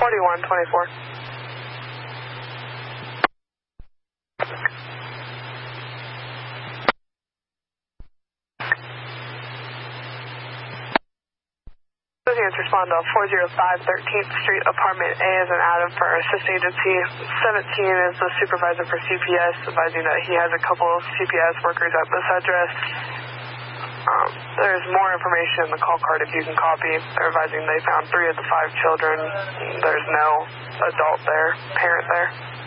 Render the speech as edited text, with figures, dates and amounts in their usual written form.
4124. Respond to 405 13th Street, Apartment A as an Adam for our assist agency. 17 is the supervisor for CPS, advising that he has a couple of CPS workers at this address. There's more information in the call card if you can copy. They're advising they found 3 of the 5 children. There's no adult there, parent there.